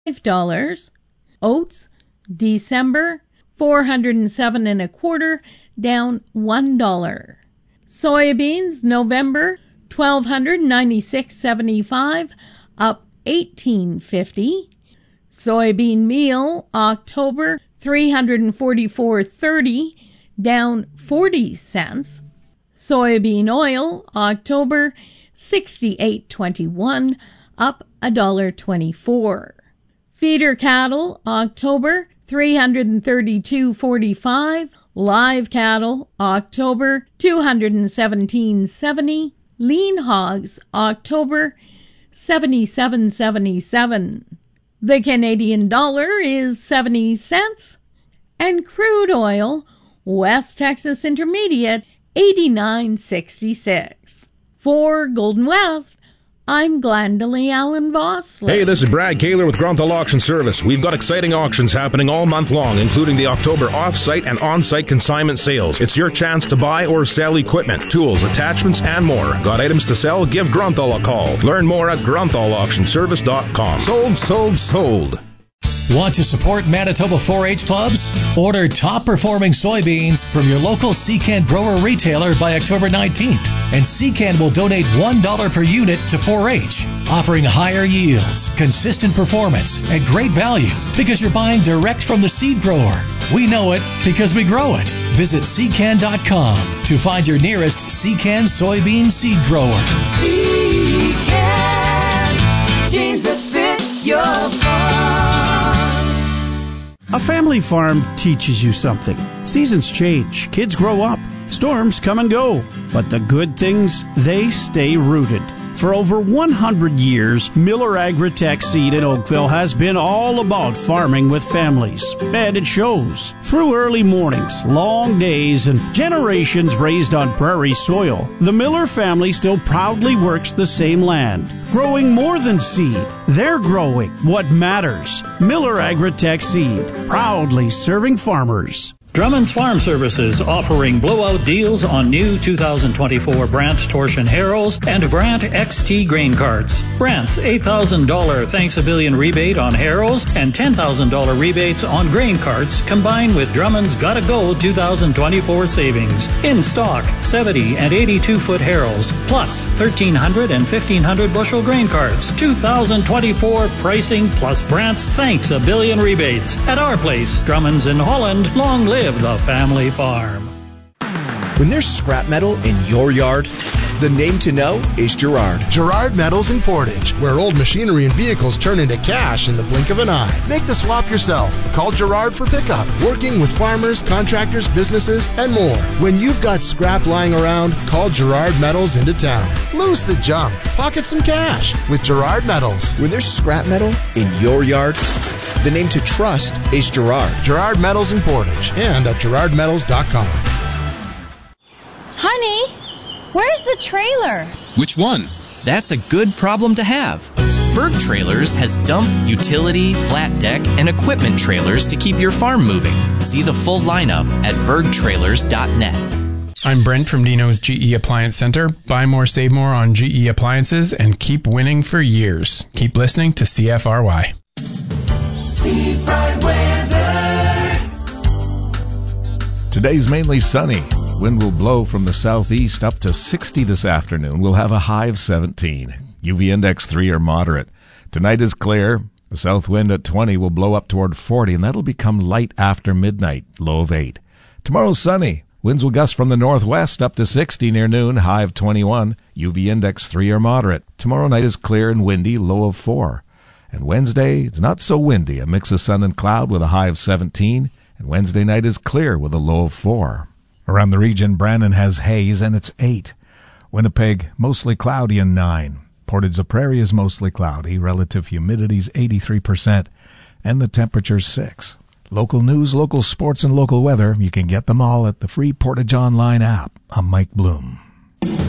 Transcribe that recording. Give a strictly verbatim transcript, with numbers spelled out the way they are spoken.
five dollars. Oats, December, four hundred seven and a quarter, down one dollar. Soybeans, November, twelve ninety-six seventy-five, up eighteen fifty. Soybean meal, October, three forty-four thirty, down forty cents. Soybean oil, October, sixty-eight twenty-one, up one dollar twenty-four. Feeder cattle, October, three thirty-two forty-five. Live cattle, October, two seventeen seventy. Lean hogs, October, seventy-seven seventy-seven. The Canadian dollar is seventy cents. And crude oil, West Texas Intermediate, eighty-nine sixty-six. For Golden West, I'm Glendalee Allen Vosley. Hey, this is Brad Kaler with Grunthal Auction Service. We've got exciting auctions happening all month long, including the October off-site and on-site consignment sales. It's your chance to buy or sell equipment, tools, attachments, and more. Got items to sell? Give Grunthal a call. Learn more at grunthal auction service dot com. Sold, sold, sold. Want to support Manitoba four H clubs? Order top-performing soybeans from your local Secan grower retailer by October nineteenth, and Secan will donate one dollar per unit to four H, offering higher yields, consistent performance, and great value because you're buying direct from the seed grower. We know it because we grow it. Visit secan dot com to find your nearest Secan soybean seed grower. Secan, genes that fit your farm. A family farm teaches you something. Seasons change, kids grow up, storms come and go. But the good things, they stay rooted. For over one hundred years, Miller Agritech Seed in Oakville has been all about farming with families. And it shows. Through early mornings, long days, and generations raised on prairie soil, the Miller family still proudly works the same land, growing more than seed. They're growing what matters. Miller Agritech Seed, proudly serving farmers. Drummond's Farm Services offering blowout deals on new two thousand twenty-four Brandt Torsion Harrows and Brandt X T grain carts. Brandt's eight thousand dollars Thanks a Billion rebate on Harrows and ten thousand dollars rebates on grain carts combined with Drummond's Gotta Go two thousand twenty-four savings. In stock, seventy and eighty-two foot Harrows plus thirteen hundred and fifteen hundred bushel grain carts. two thousand twenty-four pricing plus Brandt's Thanks a Billion rebates. At our place, Drummond's in Holland. Long live the family farm. When there's scrap metal in your yard, the name to know is Girard. Girard Metals in Portage, where old machinery and vehicles turn into cash in the blink of an eye. Make the swap yourself. Call Girard for pickup. Working with farmers, contractors, businesses, and more. When you've got scrap lying around, call Girard Metals into town. Lose the junk. Pocket some cash with Girard Metals. When there's scrap metal in your yard, the name to trust is Girard. Girard Metals in Portage and at girard metals dot com. Honey, where's the trailer? Which one? That's a good problem to have. Berg Trailers has dump, utility, flat deck, and equipment trailers to keep your farm moving. See the full lineup at berg trailers dot net. I'm Brent from Dino's G E Appliance Center. Buy more, save more on G E appliances and keep winning for years. Keep listening to C F R Y. Seafront weather. Today's mainly sunny. Wind will blow from the southeast up to sixty this afternoon. We'll have a high of seventeen. U V index three or moderate. Tonight is clear. The south wind at twenty will blow up toward forty, and that'll become light after midnight, low of eight. Tomorrow's sunny. Winds will gust from the northwest up to sixty near noon, high of twenty-one. U V index three or moderate. Tomorrow night is clear and windy, low of four. And Wednesday, it's not so windy, a mix of sun and cloud with a high of seventeen. And Wednesday night is clear with a low of four. Around the region, Brandon has haze and it's eight. Winnipeg, mostly cloudy and nine. Portage-la Prairie is mostly cloudy. Relative humidity's eighty-three percent. And the temperature's six. Local news, local sports, and local weather, you can get them all at the free Portage Online app. I'm Mike Bloom.